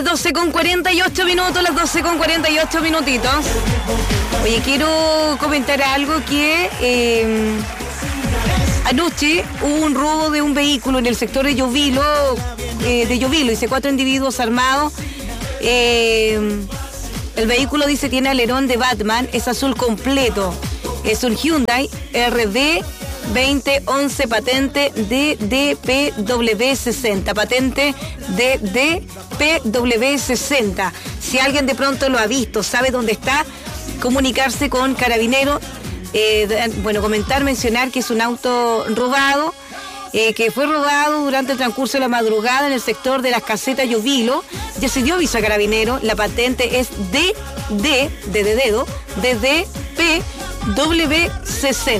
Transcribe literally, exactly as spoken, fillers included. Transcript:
doce con cuarenta y ocho minutos, las doce con cuarenta y ocho minutitos. Oye, quiero comentar algo que eh, anoche hubo un robo de un vehículo en el sector de Llovilo, eh, de Llovilo, dice cuatro individuos armados. Eh, el vehículo dice tiene alerón de Batman, es azul completo, es un Hyundai R D veinte once, patente D D P W sesenta, patente D D P W sesenta. Si alguien de pronto lo ha visto, sabe dónde está, comunicarse con Carabineros. Eh, bueno, comentar, mencionar que es un auto robado, eh, que fue robado durante el transcurso de la madrugada en el sector de las casetas Llovilo. Ya se dio aviso a Carabineros, la patente es D D, de dedo, D D P W sesenta.